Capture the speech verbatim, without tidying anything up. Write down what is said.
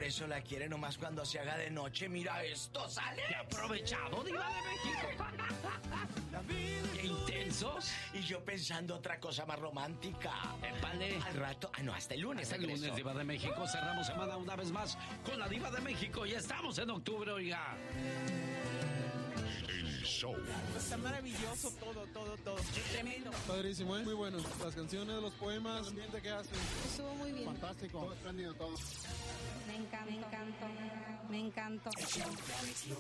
por eso la quiere nomás cuando se haga de noche. Mira esto, sale. ¡Qué aprovechado, Diva de México! ¡Qué intensos! Y yo pensando otra cosa más romántica. Épale. Al rato, ah no, hasta el lunes. Hasta el lunes, regreso. Diva de México. Cerramos semana una vez más con la Diva de México. Ya estamos en octubre, oiga. El show. Está maravilloso todo, todo, todo. Tremendo. Padrísimo, ¿eh? Muy bueno. Las canciones, los poemas, el ambiente que hacen. Estuvo muy bien. Fantástico. Todo espléndido todo. Me encanta, me encanta, me encanta. El show de Alex Luna.